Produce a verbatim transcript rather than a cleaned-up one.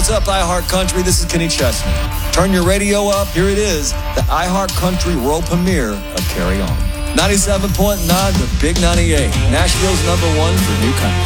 What's up, iHeart Country? This is Kenny Chesney. Turn your radio up. Here it is, the iHeart Country world premiere of Carry On. ninety-seven point nine, the Big ninety-eight, Nashville's number one for new country.